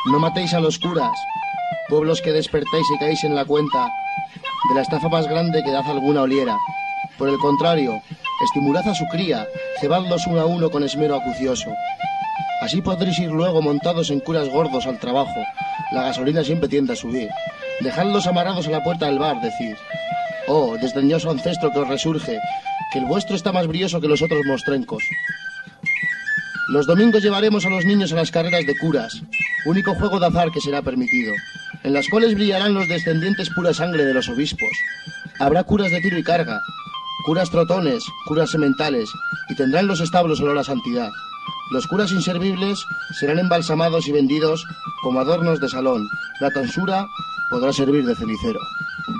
No matéis a los curas, pueblos que despertéis y caéis en la cuenta de la estafa más grande que dad alguna oliera. Por el contrario, estimulad a su cría, cebadlos uno a uno con esmero acucioso. Así podréis ir luego montados en curas gordos al trabajo. La gasolina siempre tiende a subir. Dejadlos amarrados a la puerta del bar, decid. Oh, desdeñoso ancestro que os resurge, que el vuestro está más brioso que los otros mostrencos. Los domingos llevaremos a los niños a las carreras de curas, único juego de azar que será permitido, en las cuales brillarán los descendientes pura sangre de los obispos. Habrá curas de tiro y carga, curas trotones, curas sementales, y tendrán los establos olor a santidad. Los curas inservibles serán embalsamados y vendidos como adornos de salón. La tonsura podrá servir de cenicero.